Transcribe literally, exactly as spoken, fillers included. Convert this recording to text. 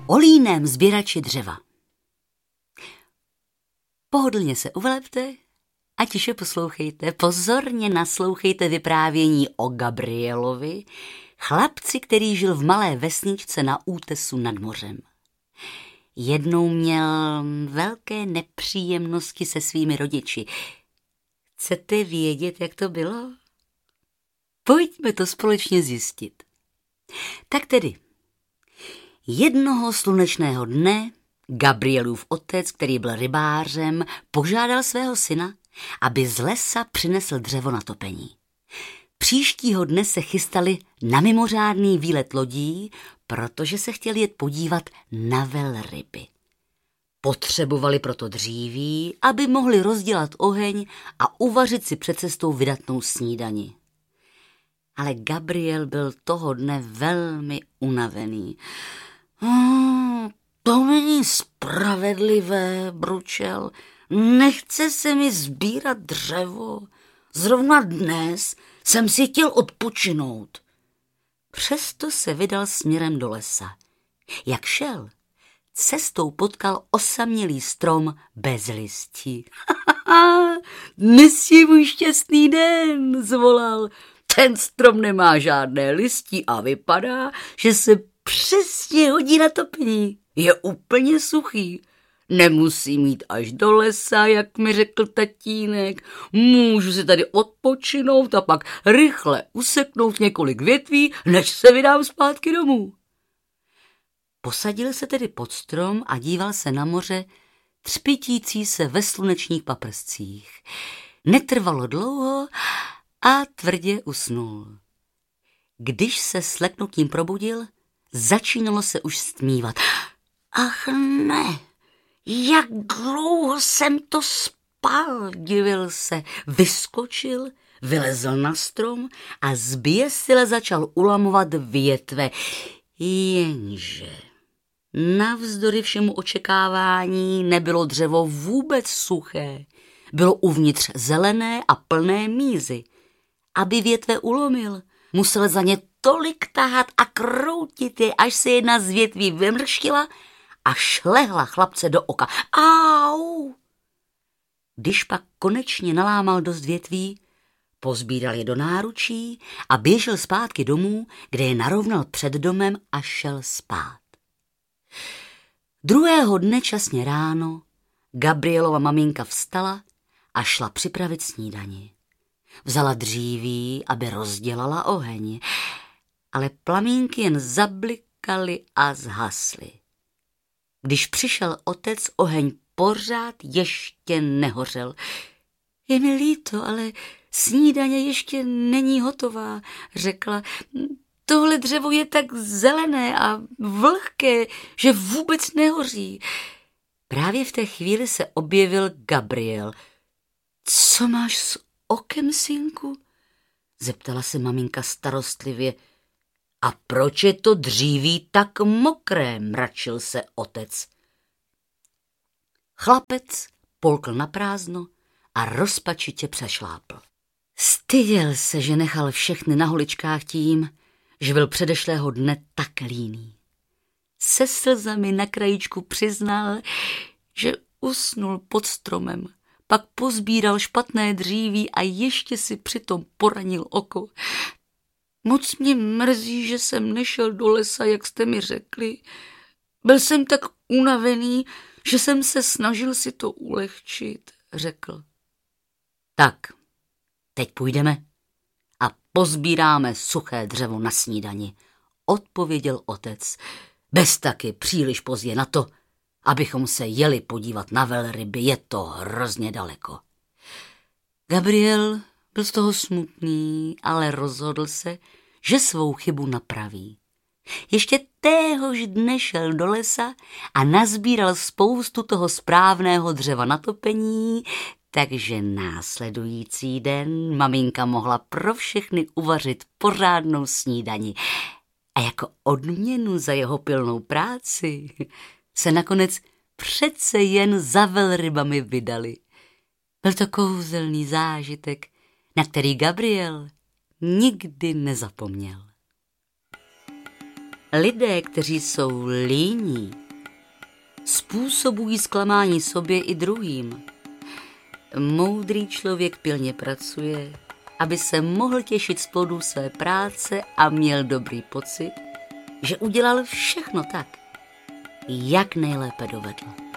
o líném sběrači dřeva. Pohodlně se uvelepte a tiše poslouchejte, pozorně naslouchejte vyprávění o Gabrielovi, chlapci, který žil v malé vesničce na útesu nad mořem. Jednou měl velké nepříjemnosti se svými rodiči. Chcete vědět, jak to bylo? Pojďme to společně zjistit. Tak tedy, jednoho slunečného dne Gabrielův otec, který byl rybářem, požádal svého syna, aby z lesa přinesl dřevo na topení. Příštího dne se chystali na mimořádný výlet lodí, protože se chtěli jet podívat na velryby. Potřebovali proto dříví, aby mohli rozdělat oheň a uvařit si před cestou vydatnou snídani. Ale Gabriel byl toho dne velmi unavený. Hmm, to není spravedlivé, bručel. Nechce se mi sbírat dřevo. Zrovna dnes jsem si chtěl odpočinout. Přesto se vydal směrem do lesa. Jak šel, cestou potkal osamělý strom bez listí. Dnes je můj šťastný den, zvolal. Ten strom nemá žádné listí a vypadá, že se přesně hodí na topení. Je úplně suchý. Nemusím jít až do lesa, jak mi řekl tatínek. Můžu si tady odpočinout a pak rychle useknout několik větví, než se vydám zpátky domů. Posadil se tedy pod strom a díval se na moře, třpitící se ve slunečních paprscích. Netrvalo dlouho a tvrdě usnul. Když se s leknutím probudil, začínalo se už stmívat. Ach ne, jak dlouho jsem to spal, divil se. Vyskočil, vylezl na strom a zběsile začal ulamovat větve. Jenže navzdory všemu očekávání nebylo dřevo vůbec suché. Bylo uvnitř zelené a plné mízy. Aby větve ulomil, musel za ně tolik tahat a kroutit je, až se jedna z větví vymrštila a šlehla chlapce do oka. Au! Když pak konečně nalámal dost větví, pozbíral je do náručí a běžel zpátky domů, kde je narovnal před domem a šel spát. Druhého dne časně ráno Gabrielova maminka vstala a šla připravit snídani. Vzala dříví, aby rozdělala oheň, ale plamínky jen zablikaly a zhasly. Když přišel otec, oheň pořád ještě nehořel. Je mi líto, ale snídaně ještě není hotová, řekla. Tohle dřevo je tak zelené a vlhké, že vůbec nehoří. Právě v té chvíli se objevil Gabriel. Co máš s okem, synku? Zeptala se maminka starostlivě. A proč je to dříví tak mokré, mračil se otec. Chlapec polkl na prázdno a rozpačitě přešlápl. Styděl se, že nechal všechny na holičkách tím, že byl předešlého dne tak líný. Se slzami na krajíčku přiznal, že usnul pod stromem, pak pozbíral špatné dříví a ještě si přitom poranil oko. Moc mě mrzí, že jsem nešel do lesa, jak jste mi řekli. Byl jsem tak unavený, že jsem se snažil si to ulehčit, řekl. Tak, teď půjdeme a pozbíráme suché dřevo na snídani, odpověděl otec. Bez taky příliš pozdě na to, abychom se jeli podívat na velryby, je to hrozně daleko. Gabriel byl z toho smutný, ale rozhodl se, že svou chybu napraví. Ještě téhož dne šel do lesa a nazbíral spoustu toho správného dřeva na topení, takže následující den maminka mohla pro všechny uvařit pořádnou snídani. A jako odměnu za jeho pilnou práci se nakonec přece jen za velrybami vydali. Byl to kouzelný zážitek, na který Gabriel nikdy nezapomněl. Lidé, kteří jsou líní, způsobují zklamání sobě i druhým. Moudrý člověk pilně pracuje, aby se mohl těšit z plodů své práce a měl dobrý pocit, že udělal všechno tak, jak nejlépe dovedl.